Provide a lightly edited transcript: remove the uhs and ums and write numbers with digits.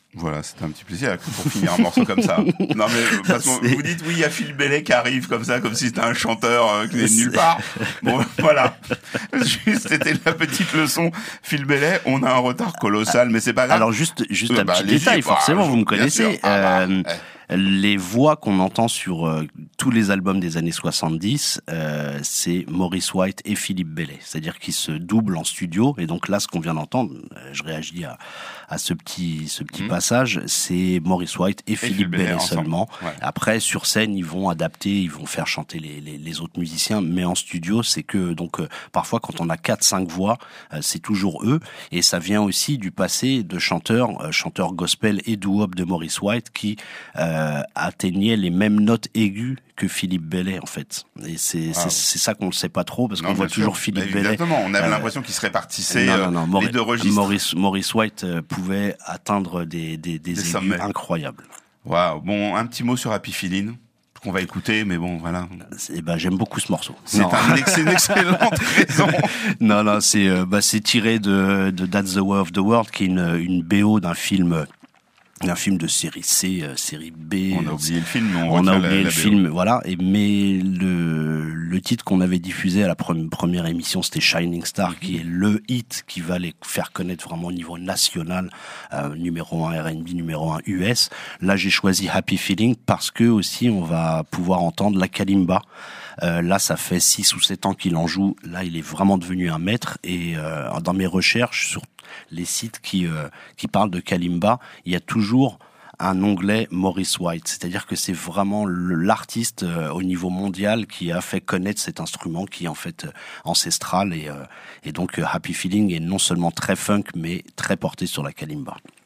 Voilà, c'était un petit plaisir pour finir un morceau comme ça. Non mais parce que vous dites oui, il y a Phil Bellet qui arrive comme ça, comme si c'était un chanteur qui venait de nulle part. Bon, voilà. Juste, c'était la petite leçon. Phil Bellet, on a un retard colossal, mais c'est pas grave. Alors juste un petit détail, forcément, vous me connaissez. Les voix qu'on entend sur tous les albums des années 70, c'est Maurice White et Philippe Bellet. C'est-à-dire qu'ils se doublent en studio. Et donc là, ce qu'on vient d'entendre, je réagis à ce petit passage, c'est Maurice White et Philippe Bellet seulement. Ouais. Après, sur scène, ils vont adapter, ils vont faire chanter les autres musiciens. Mais en studio, c'est que, donc, parfois, quand on a 4-5 voix, c'est toujours eux. Et ça vient aussi du passé de chanteurs gospel et doo-wop de Maurice White qui atteignait les mêmes notes aiguës que Philippe Bellet, en fait. Et c'est ça qu'on ne sait pas trop, parce qu'on voit toujours Philippe Bellet. Exactement, on avait l'impression qu'il se répartissait les deux registres. Maurice White pouvait atteindre des aigus incroyables. Waouh. Bon, un petit mot sur Happy Feeling qu'on va écouter, mais bon, voilà. J'aime beaucoup ce morceau. C'est une excellente raison. Non, c'est tiré de That's the Way of the World, qui est une BO d'un film de série C, série B. On a oublié le film, mais on a oublié le film, voilà. Mais le titre qu'on avait diffusé à la première émission, c'était Shining Star, qui est le hit qui va les faire connaître vraiment au niveau national, numéro 1 R&B, numéro 1 US. Là, j'ai choisi Happy Feeling parce que aussi on va pouvoir entendre la kalimba. Là, ça fait 6 ou 7 ans qu'il en joue. Là, il est vraiment devenu un maître. Et dans mes recherches sur les sites qui parlent de kalimba, il y a toujours un onglet Maurice White. C'est-à-dire que c'est vraiment l'artiste au niveau mondial qui a fait connaître cet instrument qui est en fait ancestral. Et donc, Happy Feeling est non seulement très funk, mais très porté sur la kalimba.